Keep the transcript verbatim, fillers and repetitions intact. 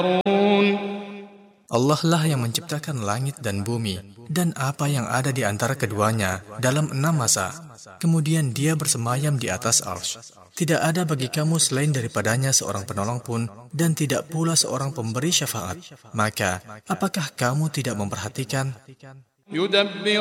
Allah lah yang menciptakan langit dan bumi dan apa yang ada di antara keduanya dalam enam masa. Kemudian dia bersemayam di atas arsy. Tidak ada bagi kamu selain daripadanya seorang penolong pun dan tidak pula seorang pemberi syafaat. Maka, apakah kamu tidak memperhatikan?